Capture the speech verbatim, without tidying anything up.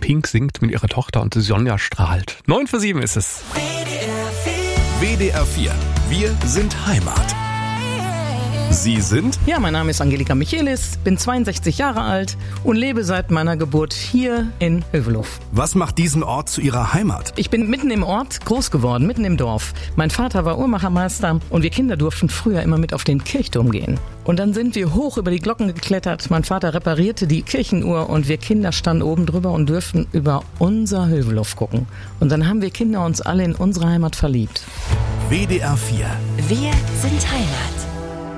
Pink singt mit ihrer Tochter und Sonja strahlt. Neun für sieben ist es. W D R vier. Wir sind Heimat. Sie sind? Ja, mein Name ist Angelika Michelis, bin zweiundsechzig Jahre alt und lebe seit meiner Geburt hier in Hövelof. Was macht diesen Ort zu Ihrer Heimat? Ich bin mitten im Ort groß geworden, mitten im Dorf. Mein Vater war Uhrmachermeister und wir Kinder durften früher immer mit auf den Kirchturm gehen. Und dann sind wir hoch über die Glocken geklettert. Mein Vater reparierte die Kirchenuhr und wir Kinder standen oben drüber und dürften über unser Hövelof gucken. Und dann haben wir Kinder uns alle in unsere Heimat verliebt. W D R vier. Wir sind Heimat.